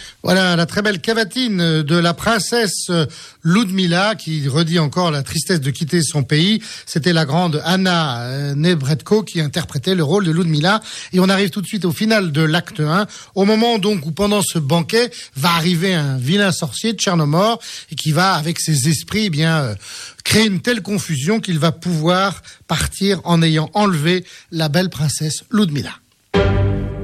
Voilà la très belle cavatine de la princesse Ludmila qui redit encore la tristesse de quitter son pays. C'était la grande Anna Nebretko qui interprétait le rôle de Ludmila. Et on arrive tout de suite au final de l'acte 1, au moment donc où pendant ce banquet va arriver un vilain sorcier, Tchernomor, et qui va avec ses esprits créer une telle confusion qu'il va pouvoir partir en ayant enlevé la belle princesse Ludmila.